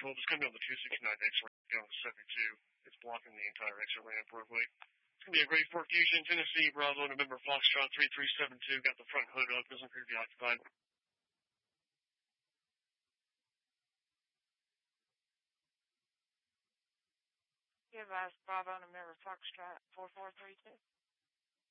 12 is going to be on the 269 exit down to 72. It's blocking the entire exit ramp roadway. It's going to be a grade 4 Fusion, Tennessee, Bravo, November, Foxtrot 3372. Got the front hood up, doesn't appear to be occupied. Give us Bravo, November, Foxtrot 4432.